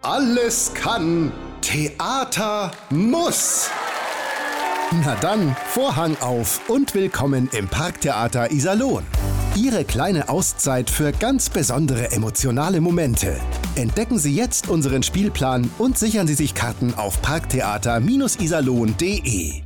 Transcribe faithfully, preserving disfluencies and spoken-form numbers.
Alles kann, Theater muss. Na dann, Vorhang auf und willkommen im Parktheater Iserlohn. Ihre kleine Auszeit für ganz besondere emotionale Momente. Entdecken Sie jetzt unseren Spielplan und sichern Sie sich Karten auf parktheater Bindestrich iserlohn punkt de.